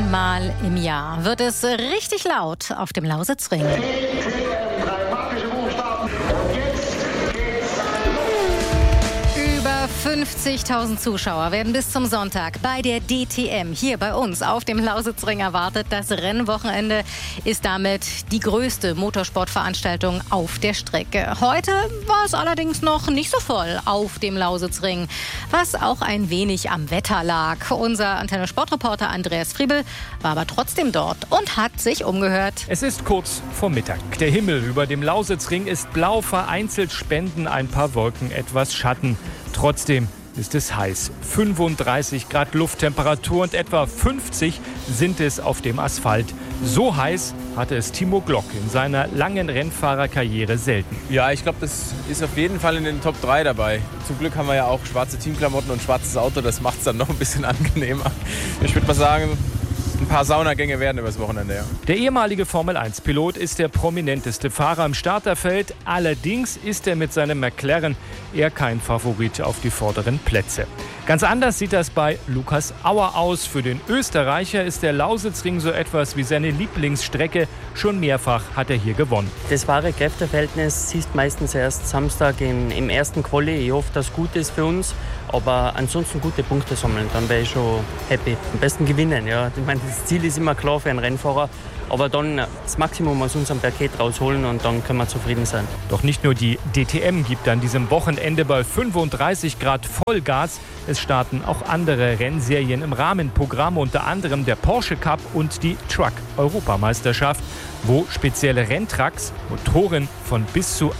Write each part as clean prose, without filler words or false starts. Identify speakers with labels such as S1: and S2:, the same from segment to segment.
S1: Einmal im Jahr wird es richtig laut auf dem Lausitzring. 50.000 Zuschauer werden bis zum Sonntag bei der DTM hier bei uns auf dem Lausitzring erwartet. Das Rennwochenende ist damit die größte Motorsportveranstaltung auf der Strecke. Heute war es allerdings noch nicht so voll auf dem Lausitzring, was auch ein wenig am Wetter lag. Unser Antenne-Sportreporter Andreas Friebel war aber trotzdem dort und hat sich umgehört.
S2: Es ist kurz vor Mittag. Der Himmel über dem Lausitzring ist blau, vereinzelt spenden ein paar Wolken etwas Schatten. Trotzdem ist es heiß. 35 Grad Lufttemperatur und etwa 50 sind es auf dem Asphalt. So heiß hatte es Timo Glock in seiner langen Rennfahrerkarriere selten.
S3: Ja, ich glaube, das ist auf jeden Fall in den Top 3 dabei. Zum Glück haben wir ja auch schwarze Teamklamotten und schwarzes Auto. Das macht es dann noch ein bisschen angenehmer. Ich würde mal sagen, ein paar Saunagänge werden übers Wochenende, ja.
S2: Der ehemalige Formel-1-Pilot ist der prominenteste Fahrer im Starterfeld. Allerdings ist er mit seinem McLaren eher kein Favorit auf die vorderen Plätze. Ganz anders sieht das bei Lukas Auer aus. Für den Österreicher ist der Lausitzring so etwas wie seine Lieblingsstrecke. Schon mehrfach hat er hier gewonnen.
S4: Das wahre Kräfteverhältnis siehst meistens erst Samstag im ersten Quali. Ich hoffe, dass es gut ist für uns. Aber ansonsten gute Punkte sammeln, dann wäre ich schon happy. Am besten gewinnen, ja. Ich meine, das Ziel ist immer klar für einen Rennfahrer. Aber dann das Maximum aus unserem Paket rausholen und dann können wir zufrieden sein.
S2: Doch nicht nur die DTM gibt an diesem Wochenende bei 35 Grad Vollgas. Es starten auch andere Rennserien im Rahmenprogramm, unter anderem der Porsche Cup und die Truck-Europameisterschaft, wo spezielle Renntrucks Motoren von bis zu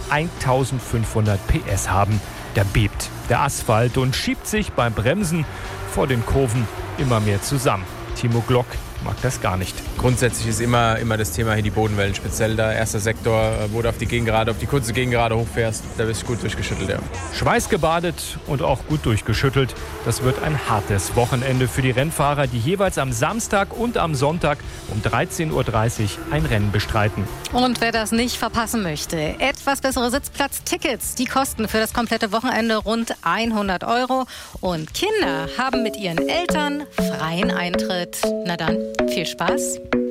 S2: 1500 PS haben. Da bebt der Asphalt und schiebt sich beim Bremsen vor den Kurven immer mehr zusammen. Timo Glock mag das gar nicht.
S3: Grundsätzlich ist immer das Thema hier die Bodenwellen, speziell der erste Sektor, wo du auf die Gegengerade, auf die kurze Gegengerade hochfährst, da bist du gut durchgeschüttelt, ja.
S2: Schweißgebadet und auch gut durchgeschüttelt. Das wird ein hartes Wochenende für die Rennfahrer, die jeweils am Samstag und am Sonntag um 13:30 Uhr ein Rennen bestreiten.
S1: Und wer das nicht verpassen möchte, etwas bessere Sitzplatztickets, die kosten für das komplette Wochenende rund 100 € und Kinder haben mit ihren Eltern freien Eintritt. Na dann, viel Spaß!